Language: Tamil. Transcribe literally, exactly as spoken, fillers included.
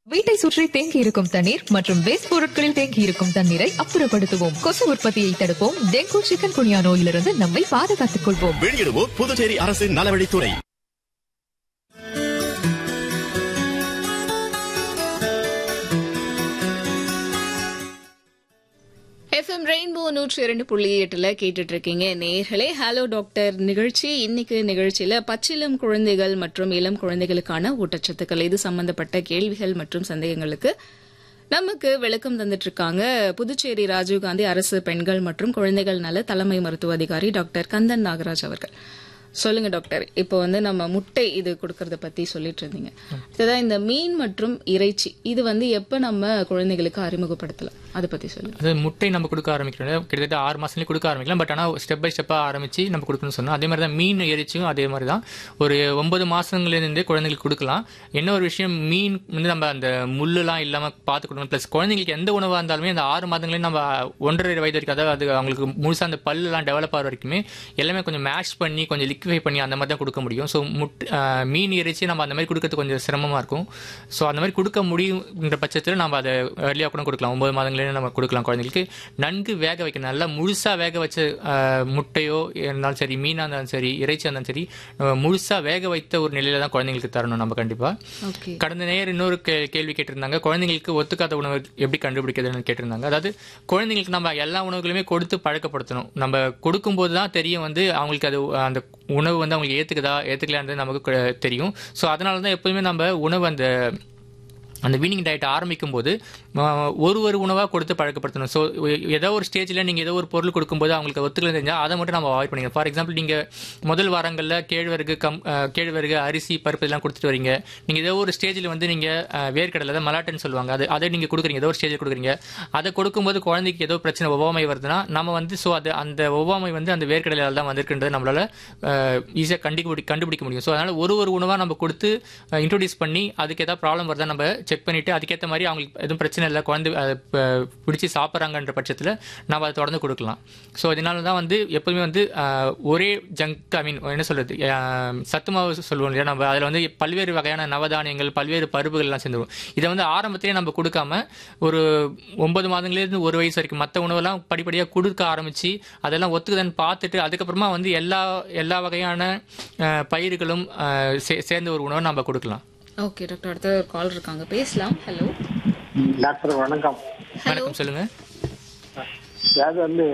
வீட்டை சுற்றி தேங்கி இருக்கும் தண்ணீர் மற்றும் வேஸ்ட் பொருட்களில் தேங்கி இருக்கும் தண்ணீரை அப்புறப்படுத்துவோம். கொசு உற்பத்தியை தடுப்போம். டெங்கு, சிக்கன் குனியா நோயிலிருந்து நம்மை பாதுகாத்துக் கொள்வோம். வெளியிடுவோம் புதுச்சேரி அரசின் நலவழித்துறை. எஃப்எம் ரெயின்போ நூற்றி இரண்டு புள்ளி எட்டுல கேட்டுட்டு இருக்கீங்க நேயர்களே. ஹலோ டாக்டர் நிகழ்ச்சி. இன்னைக்கு நிகழ்ச்சியில பச்சிளம் குழந்தைகள் மற்றும் இளம் குழந்தைகளுக்கான ஊட்டச்சத்துக்கள் இது சம்பந்தப்பட்ட கேள்விகள் மற்றும் சந்தேகங்களுக்கு நமக்கு விளக்கம் தந்துட்டு இருக்காங்க புதுச்சேரி ராஜீவ்காந்தி அரசு பெண்கள் மற்றும் குழந்தைகள் நல தலைமை மருத்துவ அதிகாரி டாக்டர் கந்தன் நாகராஜ் அவர்கள். சொல்லுங்க டாக்டர், இப்போ வந்து நம்ம முட்டை இது கொடுக்கறத பத்தி சொல்லிட்டு இருந்தீங்க. இதுதான் இந்த மீன் மற்றும் இறைச்சி இது வந்து எப்ப நம்ம குழந்தைகளுக்கு அறிமுகப்படுத்தலாம், அதை பத்தி சொல்லுங்க. அது முட்டை நம்ம கொடுக்க ஆரம்பிக்கிறோம் கிட்டத்தட்ட ஆறு மாசத்துலேயே கொடுக்க ஆரம்பிக்கலாம். பட் ஆனால் ஸ்டெப் பை ஸ்டெப்பாக ஆரம்பிச்சு நம்ம கொடுக்கணும்னு சொன்னோம். அதே மாதிரி தான் மீன் இறைச்சியும் அதே மாதிரி தான் ஒரு ஒன்பது மாசங்கள்லேருந்தே குழந்தைங்களுக்கு கொடுக்கலாம். என்ன ஒரு விஷயம், மீன் வந்து நம்ம அந்த முள்ளுலாம் இல்லாமல் பார்த்து கொடுக்கணும். ப்ளஸ் குழந்தைங்களுக்கு எந்த உணவாக இருந்தாலுமே அந்த ஆறு மாதங்களே நம்ம ஒன்றரை வயது வரைக்கும், அதாவது அது அவங்களுக்கு முழுசாக அந்த பல்லுலாம் டெவலப் ஆகிற வரைக்குமே எல்லாமே கொஞ்சம் மேஷ் பண்ணி கொஞ்சம் லிக்விஃபை பண்ணி அந்த மாதிரி தான் கொடுக்க முடியும். ஸோ முட் மீன் இறைச்சி நம்ம அந்த மாதிரி கொடுக்கறது கொஞ்சம் சிரமமாக இருக்கும். ஸோ அந்த மாதிரி கொடுக்க முடியுன்ற பட்சத்தில் நம்ம அதை ஏர்லியாக கூட கொடுக்கலாம். ஒன்பது மாதங்களே நம்ம கொடுக்கலாம். குழந்தைங்களுக்கு நன்கு வேக வைக்கணும். நல்லா முழுசாக வேக வச்ச முட்டையோ இருந்தாலும் சரி, மீனாக இருந்தாலும் சரி, இறைச்சியாக இருந்தாலும் சரி, முழுசாக வேக வைத்த ஒரு நிலையில தான் குழந்தைங்களுக்கு தரணும் நம்ம கண்டிப்பாக. கடந்த நேரம் இன்னொரு கேள்வி கேட்டிருந்தாங்க, குழந்தைங்களுக்கு ஒத்துக்காத உணவு எப்படி கண்டுபிடிக்கிறதுன்னு கேட்டிருந்தாங்க. அதாவது குழந்தைங்களுக்கு நம்ம எல்லா உணவுகளுமே கொடுத்து பழக்கப்படுத்தணும். நம்ம கொடுக்கும்போது தான் தெரியும் வந்து அவங்களுக்கு அது அந்த உணவு வந்து அவங்களுக்கு ஏற்றுக்குதா ஏற்றுக்கலான்றது நமக்கு தெரியும். ஸோ அதனால தான் எப்போதுமே நம்ம உணவு அந்த அந்த வீனிங் டயட் ஆரம்பிக்கும் போது ஒரு ஒரு உணவாக கொடுத்து பழக்கப்படுத்தணும். ஸோ ஏதோ ஒரு ஸ்டேஜில் நீங்கள் ஏதோ ஒரு பொருள் கொடுக்கும்போது அவங்களுக்கு ஒத்துக்கல தெரிஞ்சால் அதை மட்டும் நம்ம அவாய்ட் பண்ணிக்கணும். ஃபார் எக்ஸாம்பிள், நீங்கள் முதல் வாரங்களில் கேழ்வரகு கம் கேழ்வரகு அரிசி பருப்பு இதெல்லாம் கொடுத்துட்டு வரீங்க. நீங்கள் ஏதோ ஒரு ஸ்டேஜில் வந்து நீங்கள் வேர்க்கடலை தான் மலாட்டுன்னு சொல்லுவாங்க, அது அதை நீங்கள் கொடுக்குறீங்க, ஏதோ ஒரு ஸ்டேஜில் கொடுக்குறீங்க. அதை கொடுக்கும்போது குழந்தைக்கு ஏதோ பிரச்சனை ஒவ்வாமை வருதுன்னா நம்ம வந்து ஸோ அது அந்த ஒவ்வாமை வந்து அந்த வேர்க்கடலையால் தான் வந்திருக்குன்றது நம்மளால் ஈஸியாக கண்டுபிடி கண்டுபிடிக்க முடியும். ஸோ அதனால் ஒரு ஒரு உணவாக நம்ம கொடுத்து இன்ட்ரோடியூஸ் பண்ணி அதுக்கு ஏதாவது ப்ராப்ளம் வருதா நம்ம செக் பண்ணிட்டு அதுக்கேற்ற மாதிரி அவங்களுக்கு எதுவும் பிரச்சனை இல்லை, குழந்தை பிடிச்சி சாப்பிட்றாங்கன்ற பட்சத்தில் நம்ம அதை தொடர்ந்து கொடுக்கலாம். ஸோ இதனால தான் வந்து எப்போதுமே வந்து ஒரே ஜங்க், ஐ மீன் என்ன சொல்றது, சத்து மாவு சொல்லுவோம் இல்லையா, நம்ம அதில் வந்து பல்வேறு வகையான நவதானியங்கள் பல்வேறு பருப்புகள்லாம் சேர்ந்துருவோம். இதை வந்து ஆரம்பத்திலே நம்ம கொடுக்காம ஒரு ஒன்பது மாதங்கள்லேருந்து ஒரு வயசு வரைக்கும் மற்ற உணவெல்லாம் படிப்படியாக கொடுக்க ஆரம்பித்து அதெல்லாம் ஒத்துக்குதான்னு பார்த்துட்டு அதுக்கப்புறமா வந்து எல்லா எல்லா வகையான பயிர்களும் சேர்ந்த ஒரு உணவை நம்ம கொடுக்கலாம். ஓகே டாக்டர், அடுத்த ஒரு கால் இருக்காங்க, பேசலாம். ஹலோ டாக்டர் வணக்கம். வணக்கம், சொல்லுங்க. அது வந்து